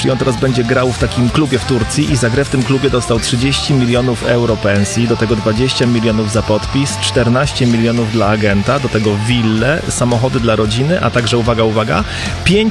i on teraz będzie grał w takim klubie w Turcji i za grę w tym klubie dostał 30 milionów euro pensji, do tego 20 milionów za podpis, 14 milionów dla agenta, do tego wille, samochody dla rodziny, a także, uwaga, 5